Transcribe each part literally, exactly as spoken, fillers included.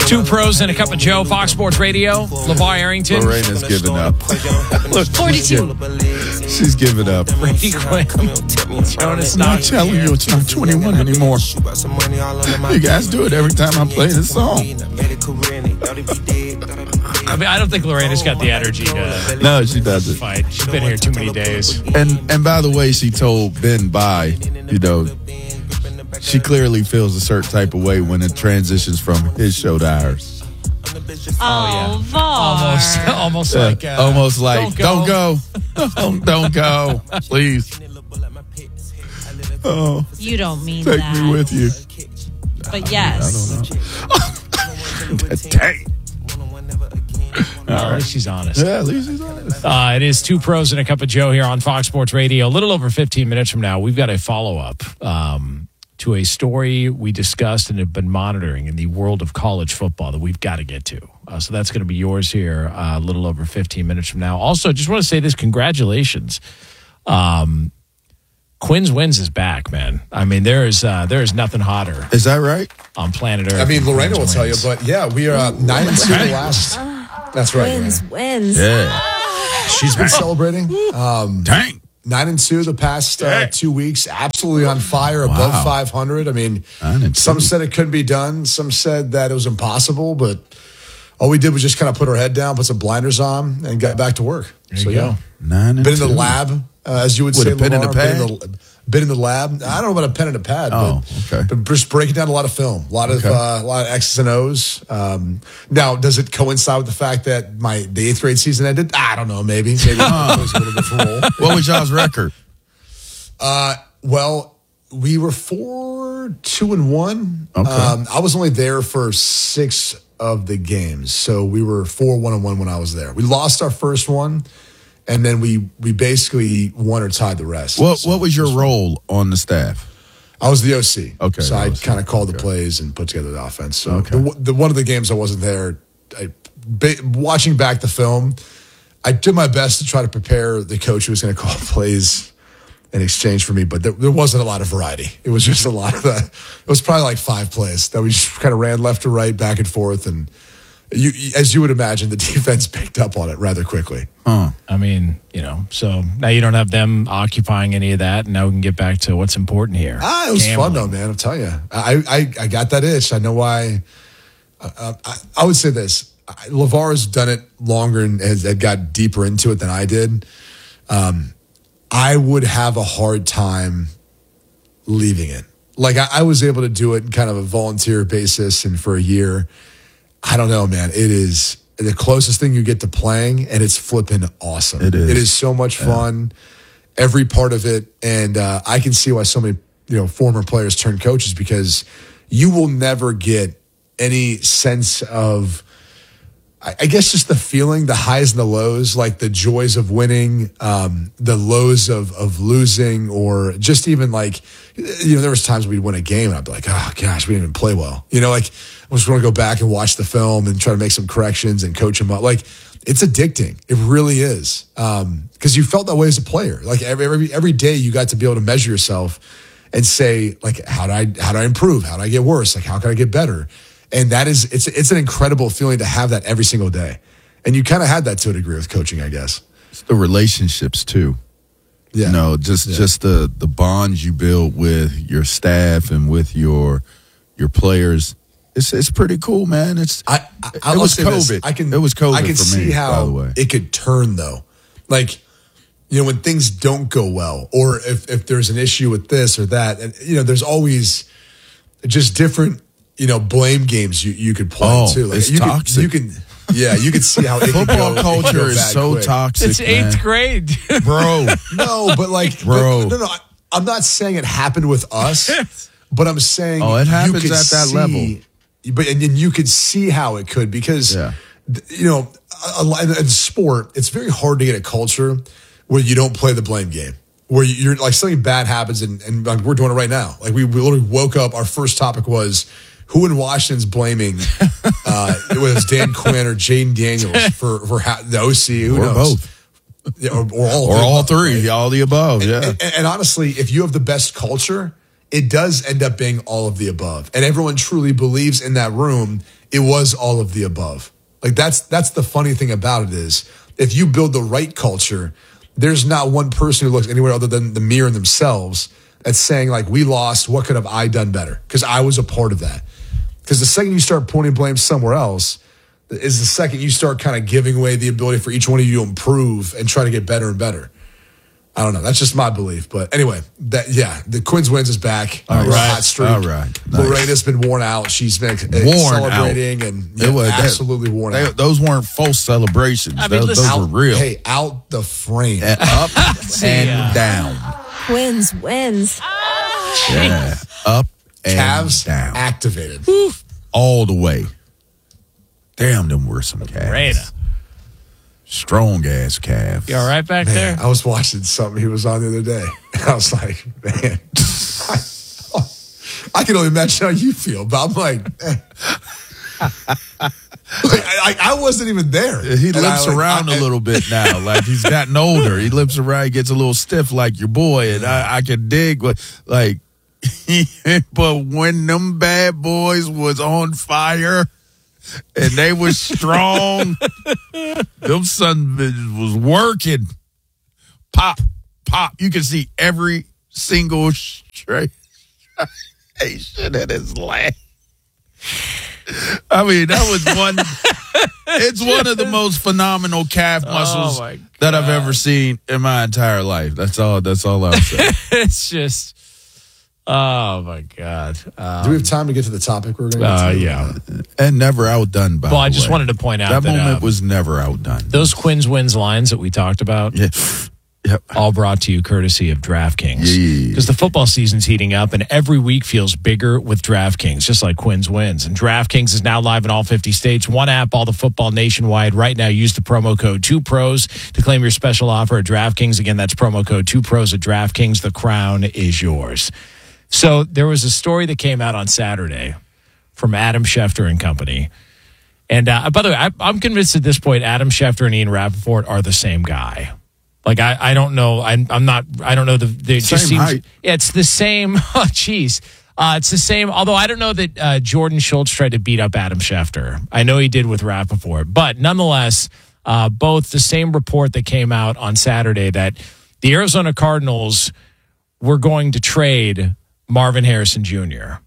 Two pros and a cup of Joe, Fox Sports Radio. LeVar Arrington. Lorena's giving up. Look, forty-two. She's giving up. Brady Quinn. Jonas I'm not telling you it's not twenty-one anymore. You guys do it every time I play this song. I mean, I don't think Lorena's got the energy to No, she doesn't. fight. She's been here too many days. And and by the way, she told Ben bye, you know, she clearly feels a certain type of way when it transitions from his show to ours. Oh, Var. Almost, almost Uh, like, uh, almost like, don't don't go, don't, don't go, please. Oh, You don't mean take that. me with you. But yes. I don't know. Dang. Well, at least she's honest. Yeah, at least he's honest. Uh, it is Two Pros and a Cup of Joe here on Fox Sports Radio. A little over fifteen minutes from now, we've got a follow-up um, to a story we discussed and have been monitoring in the world of college football that we've got to get to. Uh, so that's going to be yours here uh, a little over fifteen minutes from now. Also, just want to say this, congratulations. Um, Quinn's Wins is back, man. I mean, there is uh, there is nothing hotter Is that right? on planet Earth. I mean, than Lorena will Quinn's tell you, Wins. but yeah, we are uh, nine and two the last. That's right. Wins, Lorena. wins. Yeah. She's been celebrating. Um, Dang. Nine and two the past uh, Dang. two weeks. Absolutely on fire, above Wow. five hundred. I mean, Nine and some two. said it couldn't be done. Some said that it was impossible. But all we did was just kind of put our head down, put some blinders on, and got back to work. There so you yeah, go. Nine and been in the two. lab, uh, as you would With say. a pen and a LeVar, pad? Been in the, been in the lab. I don't know about a pen and a pad. Oh, but, okay. But just breaking down a lot of film, a lot of Okay. uh, a lot of X's and O's. Um, now, does it coincide with the fact that my the eighth grade season ended? I don't know. Maybe maybe it was a little different role. What was y'all's record? Uh, well, we were four, two, and one. Okay. Um, I was only there for six of the games, so we were four, one, and one when I was there. We lost our first one, and then we we basically won or tied the rest. What So What was your role on the staff? I was the O C. Okay, so I O C. kind of called the Okay. plays and put together the offense. So Okay. the, the one of the games I wasn't there. I, ba- watching back the film, I did my best to try to prepare the coach who was going to call plays in exchange for me, but there, there wasn't a lot of variety. It was just a lot of the, it was probably like five plays that we just kind of ran left to right, back and forth. And you, as you would imagine, the defense picked up on it rather quickly. Huh. I mean, you know, so now you don't have them occupying any of that. And now we can get back to what's important here. Ah, it was Gambling. fun though, man. I'll tell you. I, I, I got that itch. I know why. Uh, I, I would say this. LeVar has done it longer and has, has got deeper into it than I did. Um, I would have a hard time leaving it. Like I, I was able to do it in kind of a volunteer basis and for a year. I don't know, man. It is the closest thing you get to playing, and it's flipping awesome. It is. It is so much fun, every part of it, and uh, I can see why so many you know former players turn coaches because you will never get any sense of. I guess just the feeling, the highs and the lows, like the joys of winning, um, the lows of of losing, or just even like, you know, there was times we'd win a game and I'd be like, oh gosh, we didn't even play well. You know, like I just want to go back and watch the film and try to make some corrections and coach them up. Like it's addicting. It really is. Um, cause you felt that way as a player. Like every, every, every day you got to be able to measure yourself and say like, how do I, how do I improve? How do I get worse? Like, how can I get better? And that is, it's it's an incredible feeling to have that every single day. And you kind of had that to a degree with coaching, I guess. It's the relationships too. Yeah. You know, just Yeah. just the the bonds you build with your staff and with your your players. It's it's pretty cool, man. It's I, I, it I'll was say this. COVID. I can, it was COVID I can for see me, how by the way. it could turn though. Like, you know, when things don't go well, or if, if there's an issue with this or that, and you know, there's always just different, you know, blame games you, you could play Oh, too. Like it's you toxic. Can, you can, yeah, you can see how it could Football go, it could culture go is bad so quick. toxic, It's man. eighth grade. Bro. No, but like, Bro. but, no, no. I- I'm not saying it happened with us, but I'm saying Oh, it you happens could at that see- level. But and then you could see how it could because, Yeah. th- you know, a- a- in sport, it's very hard to get a culture where you don't play the blame game. Where you're like something bad happens, and, and like we're doing it right now. Like we, we literally woke up. Our first topic was who in Washington's blaming. uh, it was Dan Quinn or Jaden Daniels for for ha- the O C. Who Or knows? both. Yeah, or, or all, Or of the all above, three, right? all the above, yeah. And, and, and honestly, if you have the best culture, it does end up being all of the above. And everyone truly believes in that room it was all of the above. Like that's that's the funny thing about it is if you build the right culture, there's not one person who looks anywhere other than the mirror in themselves that's saying like, we lost, what could have I done better? Because I was a part of that. Because the second you start pointing blame somewhere else is the second you start kind of giving away the ability for each one of you to improve and try to get better and better. I don't know. That's just my belief. But anyway, that yeah, the Quins Wins is back. All We're right. hot streak. All right. Nice. Loretta's been worn out. She's been uh, Worn celebrating out. and yeah, It was- absolutely worn They, out. those weren't false celebrations. I mean, those, listen- those were real. Hey, out the frame. And up and ya. down. Wins, wins. Yeah. Up and Cavs down. activated. All the way. Damn, them were some calves. Rada. Strong ass calves. You all right back Man, there? I was watching something he was on the other day. I was like, man, I, I can only imagine how you feel, but I'm like, eh. like I, I wasn't even there. He And I, limps like, around I- a little bit now. Like he's gotten older. He limps around, he gets a little stiff like your boy. And I, I can dig what like but when them bad boys was on fire and they was strong, them son bitches was working. Pop, pop. You can see every single straight in his leg. I mean, that was one. It's one of the most phenomenal calf muscles my that I've ever seen in my entire life. That's all. That's all I'll say. It's just, oh my God. Uh, Do we have time to get to the topic we're going to uh, get to? yeah. And never outdone. By Well, the I just way. wanted to point out that, that, moment uh, was never outdone. those Quins Wins lines that we talked about, Yeah. Yep. all brought to you courtesy of DraftKings. Yeah. Because the football season's heating up and every week feels bigger with DraftKings, just like Quins Wins. And DraftKings is now live in all fifty states. One app, all the football nationwide. Right now, use the promo code two pros to claim your special offer at DraftKings. Again, that's promo code two pros at DraftKings. The crown is yours. So there was a story that came out on Saturday from Adam Schefter and company. And uh, by the way, I, I'm convinced at this point, Adam Schefter and Ian Rappaport are the same guy. Like, I, I don't know. I'm, I'm not, I don't know. The, the it just Same seems, height. it's the same. Oh, geez. Uh, it's the same. Although I don't know that uh, Jordan Schultz tried to beat up Adam Schefter. I know he did with Rappaport. But nonetheless, uh, both the same report that came out on Saturday that the Arizona Cardinals were going to trade Marvin Harrison Junior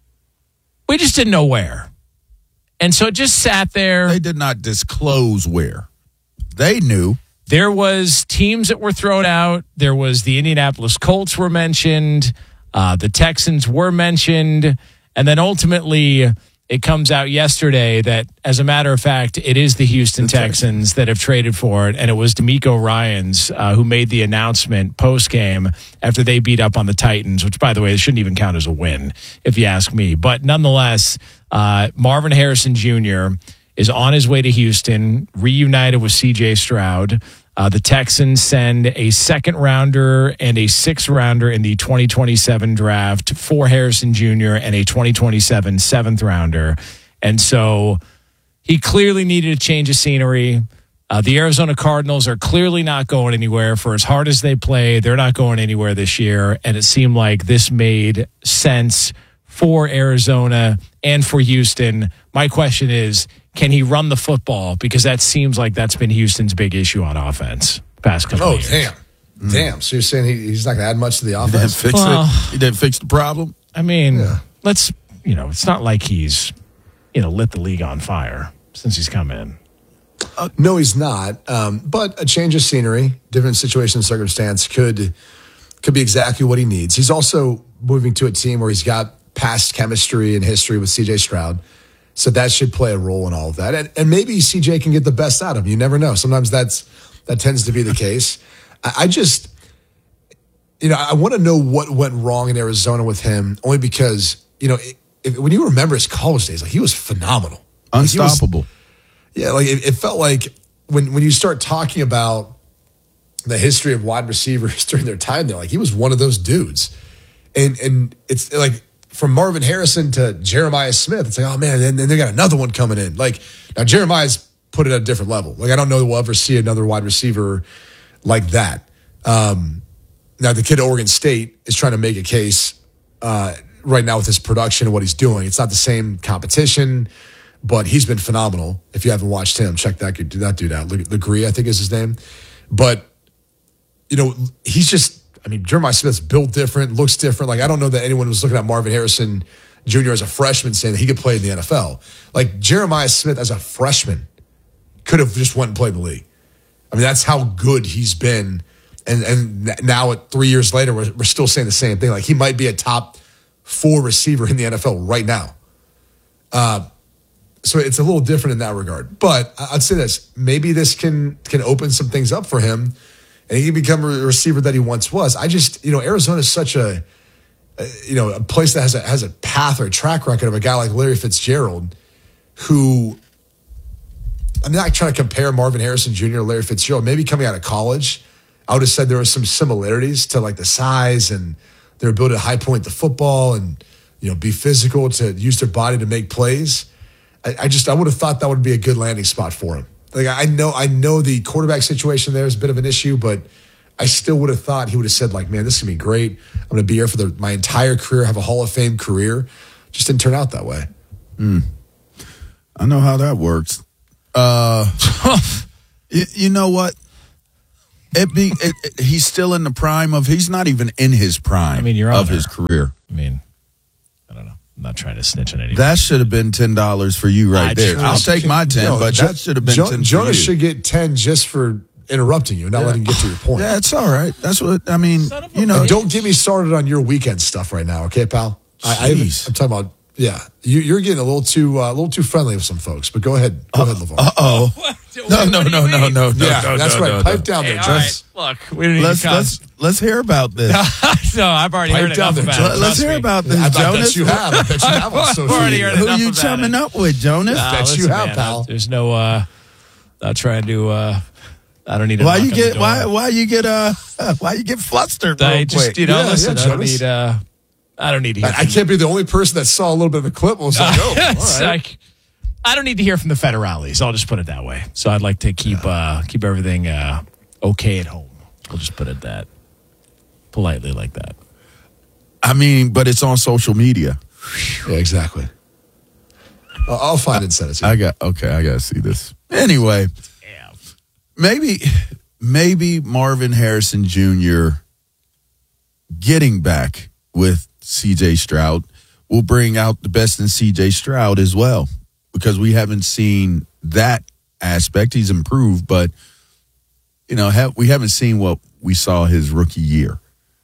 We just didn't know where. And so it just sat there. They did not disclose where. They knew. There was teams that were thrown out. There was the Indianapolis Colts were mentioned. Uh, the Texans were mentioned. And then ultimately, it comes out yesterday that, as a matter of fact, it is the Houston Texans that have traded for it. And it was D'Amico Ryans uh, who made the announcement post-game after they beat up on the Titans, which, by the way, it shouldn't even count as a win, if you ask me. But nonetheless, uh, Marvin Harrison Junior is on his way to Houston, reunited with C J Stroud. Uh, the Texans send a second rounder and a sixth rounder in the twenty twenty-seven draft for Harrison Junior and a twenty twenty-seven seventh rounder. And so he clearly needed a change of scenery. Uh, the Arizona Cardinals are clearly not going anywhere. For as hard as they play, they're not going anywhere this year. And it seemed like this made sense for Arizona and for Houston. My question is, can he run the football? Because that seems like that's been Houston's big issue on offense past couple Oh, of years. damn. Damn. So you're saying he, he's not going to add much to the He didn't offense? fix Well- it. He didn't fix the problem. I mean, Yeah. let's, you know, it's not like he's, you know, lit the league on fire since he's come in. No, he's not. Um, but a change of scenery, different situation and circumstance could could be exactly what he needs. He's also moving to a team where he's got past chemistry and history with C J Stroud. So that should play a role in all of that. And, and maybe C J can get the best out of him. You never know. Sometimes that's that tends to be the case. I, I just, you know, I want to know what went wrong in Arizona with him, only because, you know, if, when you remember his college days, like he was phenomenal. Like, he was- Unstoppable. yeah, like it, it felt like when when you start talking about the history of wide receivers during their time there, like he was one of those dudes. And and it's like from Marvin Harrison to Jeremiah Smith, it's like, oh man, and then they got another one coming in. Like now Jeremiah's put it at a different level. Like I don't know that we'll ever see another wide receiver like that. Um, now the kid at Oregon State is trying to make a case uh, right now with his production and what he's doing. It's not the same competition. but he's been phenomenal. If you haven't watched him, check that dude, that dude out. Legree, I think is his name. But, you know, he's just, I mean, Jeremiah Smith's built different, looks different. Like, I don't know that anyone was looking at Marvin Harrison Junior as a freshman saying that he could play in the N F L. Like, Jeremiah Smith as a freshman could have just went and played in the league. I mean, that's how good he's been. And and now, at three years later, we're, we're still saying the same thing. Like, he might be a top four receiver in the N F L right now. Uh, so it's a little different in that regard. But I'd say this. Maybe this can can open some things up for him, and he can become a receiver that he once was. I just, you know, Arizona is such a, a you know, a place that has a, has a path or a track record of a guy like Larry Fitzgerald, who, I'm not trying to compare Marvin Harrison Junior to Larry Fitzgerald. Maybe coming out of college, I would have said there were some similarities to like the size and their ability to high point the football and, you know, be physical, to use their body to make plays. I, I just, I would have thought that would be a good landing spot for him. Like, I know, I know the quarterback situation there is a bit of an issue, but I still would have thought he would have said, like, man, this is going to be great. I'm going to be here for the, my entire career, have a Hall of Fame career. Just didn't turn out that way. Mm. I know how that works. Uh, you, you know what? It be it, it, he's still in the prime of. He's not even in his prime. I mean, you're of on his career. I mean, I don't know. I'm not trying to snitch on anyone. That should have been ten dollars for you right I there. just- I'll take my ten, No, but Jo- that should have been Jo- ten. Jonas for you. should get ten just for interrupting you, not Yeah. letting you get to your point. Yeah, it's all right. That's what I mean. Son of a You know, And don't get me started on your weekend stuff right now, okay, pal? I, I Jeez. I'm talking about, yeah. You, you're getting a little too uh, a little too friendly with some folks, but go ahead, go ahead, LeVar. Uh oh. No, no, no, no, no, no. yeah, no, that's no, right. no, Pipe no. down there, Hey, all Jonas. right. Look, we don't need Let's to let's let's hear about this. No, I've already Pipe heard down enough there, about it. Let- Let's trust hear me. about this, I, I bet Jonas. you have. I bet you have on social already media. heard Who enough you about chumming it. up with, Jonas? Nah, Bet you listen, have, man, pal. There's no. uh Not trying to. uh I don't need. To Why knock you on get the door. why why you get uh why you get flustered real I just quick? you know Yeah, listen. yeah, I don't Jonas. need. uh I don't need to hear. I, I can't be the only person that saw a little bit of a clip. Was like, oh, It's all right. like, I don't need to hear from the federales. I'll just put it that way. So I'd like to keep uh, keep everything uh, okay at home. We'll just put it that politely like that. I mean, but it's on social media. Yeah, exactly. I'll, I'll find it and send it to you. I got okay. I got to see this anyway. Damn. Maybe maybe Marvin Harrison Junior getting back with C J Stroud will bring out the best in C J Stroud as well, because we haven't seen that aspect. He's improved, but you know, have, we haven't seen what we saw his rookie year.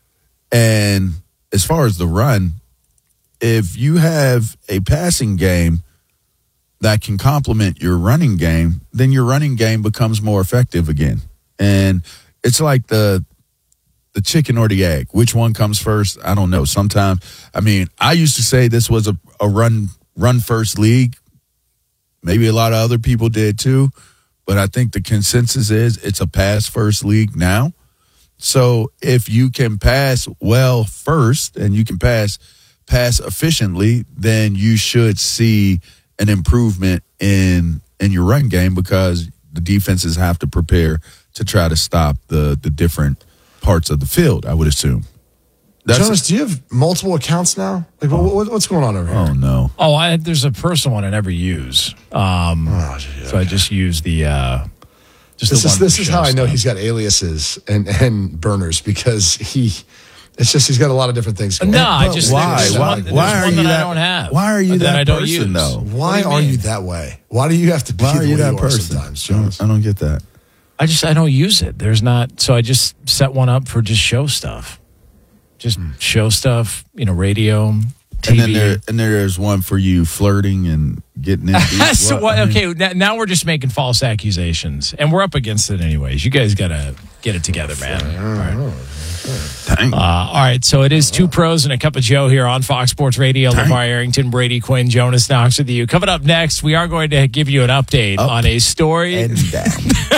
And as far as the run, if you have a passing game that can complement your running game, then your running game becomes more effective again. And it's like the the chicken or the egg. Which one comes first? I don't know. Sometimes, I mean, I used to say this was a, a run run first league. Maybe a lot of other people did too. But I think the consensus is it's a pass first league now. So if you can pass well first and you can pass pass efficiently, then you should see an improvement in in your run game, because the defenses have to prepare to try to stop the the different parts of the field, I would assume. That's Jonas, do you have multiple accounts now? Like, what, what, what's going on over here? oh no. Oh, I, there's a personal one I never use. Um, Oh, gee, So I just use the. Uh, just This the is one this for is show how I know stuff. he's got aliases and, and burners, because he, it's just he's got a lot of different things going No, on. I just why? There's Why? one, there's why are one you that, that? I don't have. Why are you that, that I don't person use. though? Why What do you are you mean? that way? Why do you have to be Why the are way you that you are person? sometimes, I Jonas? don't, I don't get that. I just I don't use it. There's not. So I just set one up for just show stuff, just show stuff. You know, radio, T V. And then there and there's one for you flirting and getting in. deep. so What- what, I mean, okay, now, now we're just making false accusations, and we're up against it anyways. You guys gotta get it together, man. All right. dang. Uh, all right, so it is two pros and a cup of Joe here on Fox Sports Radio. Dang. LeVar Arrington, Brady Quinn, Jonas Knox with you. Coming up next, we are going to give you an update Up on a story. and down.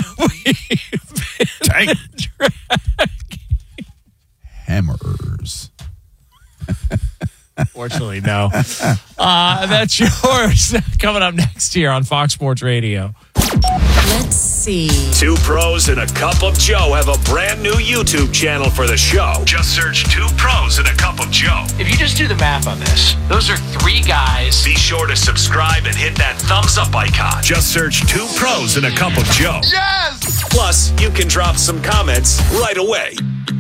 Dang. Hammers. Fortunately, no. Uh, that's yours. Coming up next here on Fox Sports Radio. Let's see. Two Pros and a Cup of Joe have a brand new YouTube channel for the show. Just search Two Pros and a Cup of Joe. If you just do the math on this, those are three guys. Be sure to subscribe and hit that thumbs up icon. Just search Two Pros and a Cup of Joe. Yes! Plus, you can drop some comments right away.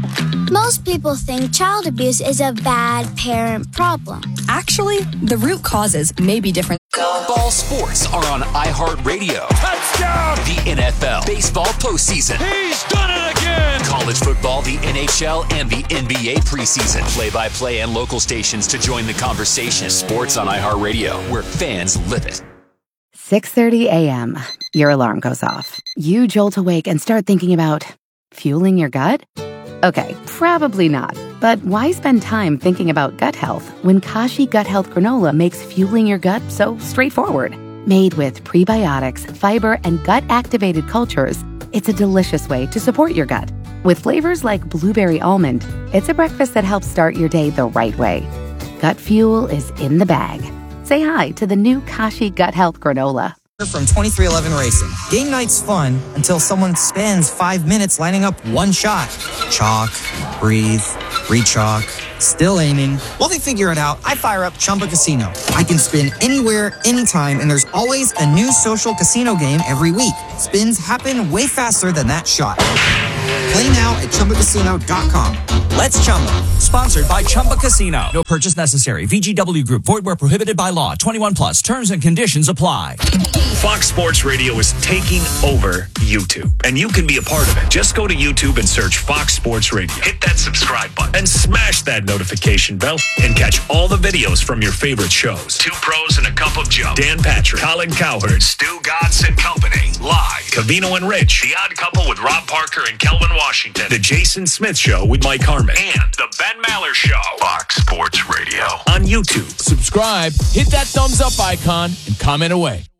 Most people think child abuse is a bad parent problem. Actually, the root causes may be different. Ball sports are on iHeartRadio. Touchdown! The N F L, baseball postseason. He's done it again! College football, the N H L, and the N B A preseason. Play-by-play and local stations to join the conversation. Sports on iHeartRadio, where fans live it. six thirty a.m. Your alarm goes off. You jolt awake and start thinking about fueling your gut? Okay, probably not. But why spend time thinking about gut health when Kashi Gut Health Granola makes fueling your gut so straightforward? Made with prebiotics, fiber, and gut-activated cultures, it's a delicious way to support your gut. With flavors like blueberry almond, it's a breakfast that helps start your day the right way. Gut fuel is in the bag. Say hi to the new Kashi Gut Health Granola. From twenty-three eleven Racing. Game night's fun until someone spends five minutes lining up one shot. Chalk, breathe, re-chalk, still aiming. While they figure it out, I fire up Chumba Casino. I can spin anywhere, anytime, and there's always a new social casino game every week. Spins happen way faster than that shot. Play now at Chumba Casino dot com. Let's Chumba. Sponsored by Chumba Casino. No purchase necessary. V G W Group. Void where prohibited by law. twenty-one plus. Terms and conditions apply. Fox Sports Radio is taking over YouTube, and you can be a part of it. Just go to YouTube and search Fox Sports Radio. Hit that subscribe button and smash that notification bell and catch all the videos from your favorite shows. Two Pros and a Cup of Joe. Dan Patrick, Colin Cowherd, Stu Gatz and Company. Live. Cavino and Rich. The Odd Couple with Rob Parker and Kelvin Washington. The Jason Smith Show with Mike Harmon. And the Ben Maller Show. Fox Sports Radio on YouTube. Subscribe, hit that thumbs up icon, and comment away.